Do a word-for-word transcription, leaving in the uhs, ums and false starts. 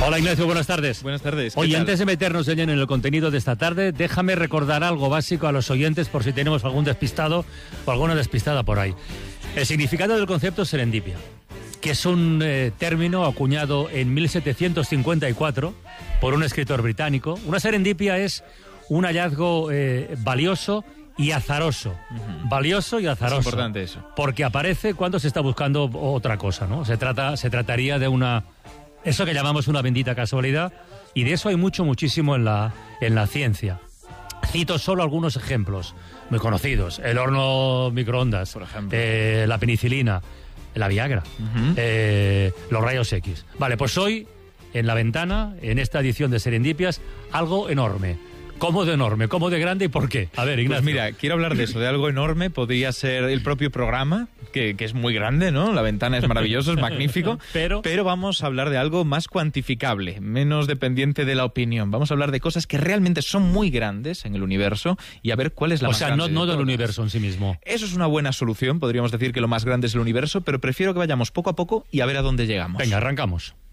Hola Ignacio, buenas tardes. Buenas tardes. Oye, antes de meternos de lleno en el contenido de esta tarde, déjame recordar algo básico a los oyentes por si tenemos algún despistado o alguna despistada por ahí. El significado del concepto serendipia, que es un eh, término acuñado en mil setecientos cincuenta y cuatro por un escritor británico. Una serendipia es un hallazgo eh, valioso y azaroso. Uh-huh. Valioso y azaroso. Es importante eso. Porque aparece cuando se está buscando otra cosa, ¿no? Se trata, se trataría de una... Eso que llamamos una bendita casualidad, y de eso hay mucho, muchísimo en la, en la ciencia. Cito solo algunos ejemplos muy conocidos. El horno microondas, por ejemplo. Eh, la penicilina, la Viagra, uh-huh. eh, los rayos X. Vale, pues hoy, en La Ventana, en esta edición de Serendipias, algo enorme. ¿Cómo de enorme? ¿Cómo de grande y por qué? A ver, Ignacio. Pues mira, quiero hablar de eso, de algo enorme. Podría ser el propio programa, que, que es muy grande, ¿no? La Ventana es maravilloso, es magnífico. Pero... pero vamos a hablar de algo más cuantificable, menos dependiente de la opinión. Vamos a hablar de cosas que realmente son muy grandes en el universo y a ver cuál es la o más sea, grande. O sea, no, no de del todas. universo en sí mismo. Eso es una buena solución. Podríamos decir que lo más grande es el universo, pero prefiero que vayamos poco a poco y a ver a dónde llegamos. Venga, arrancamos.